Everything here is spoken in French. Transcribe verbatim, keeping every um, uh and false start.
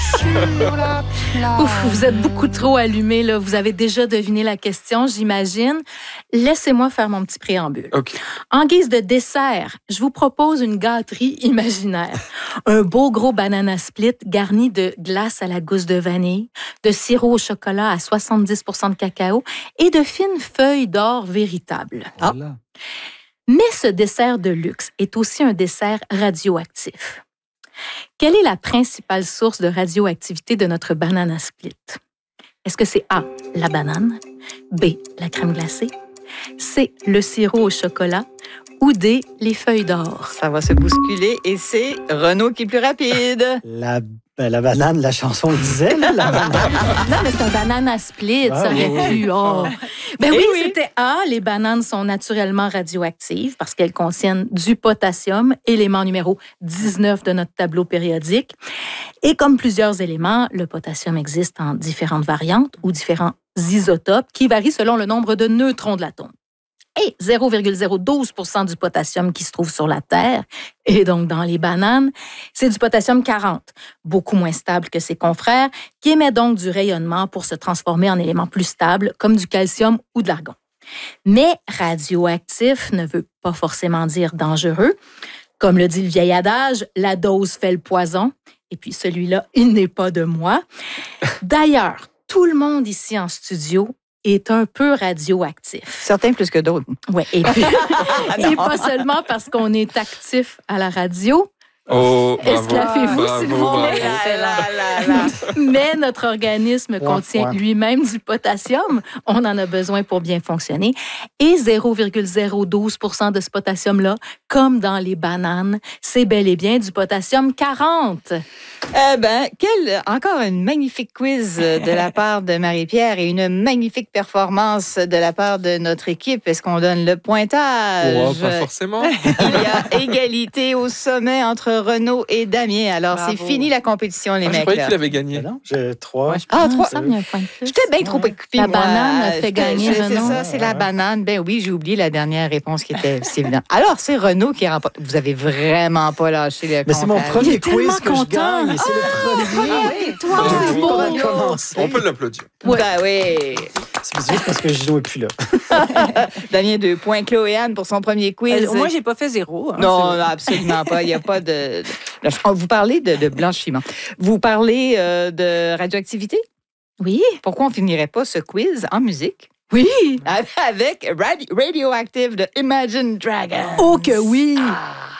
sur la plage. Ouf, vous êtes beaucoup trop allumés, là. Vous avez déjà deviné la question, j'imagine. Laissez-moi faire mon petit préambule. OK. En guise de dessert, je vous propose une gâterie imaginaire. Un beau gros banana split garni de glace à la gousse de vanille, de sirop au chocolat à soixante-dix pour cent de cacao et de fines feuilles d'or véritables. Ah. Mais ce dessert de luxe est aussi un dessert radioactif. Quelle est la principale source de radioactivité de notre banana split? Est-ce que c'est A, la banane, B, la crème glacée, C, le sirop au chocolat ou D, les feuilles d'or? Ça va se bousculer et c'est Renaud qui est plus rapide. La, ben, la banane, la chanson le disait, là, la banane. Non, mais c'est un banana split, Ah, ça aurait oui. pu. Oh. Ben Eh oui, oui. c'était A. Les bananes sont naturellement radioactives parce qu'elles contiennent du potassium, élément numéro dix-neuf de notre tableau périodique. Et comme plusieurs éléments, le potassium existe en différentes variantes ou différents isotopes qui varient selon le nombre de neutrons de l'atome. Et zéro virgule zéro douze pour cent du potassium qui se trouve sur la Terre, et donc dans les bananes, c'est du potassium quarante, beaucoup moins stable que ses confrères, qui émet donc du rayonnement pour se transformer en éléments plus stables, comme du calcium ou de l'argon. Mais radioactif ne veut pas forcément dire dangereux. Comme le dit le vieil adage, la dose fait le poison. Et puis celui-là, il n'est pas de moi. D'ailleurs, tout le monde ici en studio est un peu radioactif. Certains plus que d'autres. Ouais, et puis, et pas seulement parce qu'on est actif à la radio, Oh, bravo. Esclaffez-vous, Bravo, s'il vous bravo. plaît. là, là, là. mais notre organisme Point, contient point. lui-même du potassium. On en a besoin pour bien fonctionner. Et zéro virgule zéro douze pour cent de ce potassium-là, comme dans les bananes, c'est bel et bien du potassium quarante. Eh ben, quel, encore une magnifique quiz de la part de Marie-Pierre et une magnifique performance de la part de notre équipe. Est-ce qu'on donne le pointage? Oh, pas forcément. Il y a égalité au sommet entre Renaud et Damien. Alors, Bravo. c'est fini la compétition, les Ah, je mecs. croyais là. qu'il avait gagné. Ben non, j'ai trois. Ah, il me trois. semble qu'il y a un point de plus. J'étais bien trop Ouais. occupée, La moi. banane a fait J'étais- gagner je- C'est Renaud. ça, c'est la banane. Ben oui, j'ai oublié la dernière réponse qui était c'est évident. Alors, c'est Renaud qui remporte. Vous avez vraiment pas lâché le Mais c'est mon comptage. Il premier est tellement quiz que je content. gagne. C'est le premier. Ah oui, Toi, Ah, c'est oui. beau. On va recommencer. On peut l'applaudir. Ouais. Ben oui. C'est juste parce que Gino n'est plus là. Damien, deux points. Chloé Anne pour son premier quiz. Euh, moi, j'ai pas fait zéro. hein, Non, c'est- non, absolument pas. Il n'y a pas de. de- Vous parlez de, de blanchiment. Vous parlez euh, de radioactivité? Oui, Pourquoi on finirait pas ce quiz en musique? oui. Avec Radi- Radioactive de Imagine Dragons. Oh que oui. Ah.